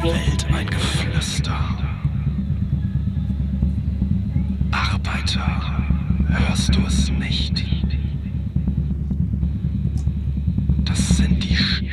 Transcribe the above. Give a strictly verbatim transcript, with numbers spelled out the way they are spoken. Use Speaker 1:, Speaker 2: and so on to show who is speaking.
Speaker 1: Welt ein Geflüster. Arbeiter, hörst du es nicht? Das sind die Stimmen